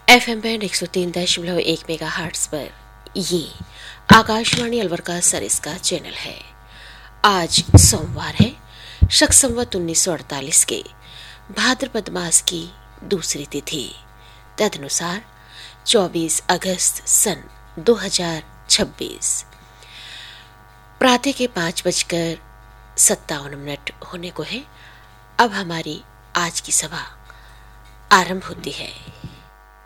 FM band 103.1 megahertz पर ये आकाशवाणी अलवर का सरिस का चैनल है। आज सोमवार है, शक संवत 1948 के भाद्रपद मास की दूसरी तिथि, तदनुसार 24 अगस्त सन 2026। प्रातः के 5:57 होने को है। अब हमारी आज की सभा आरंभ होती है।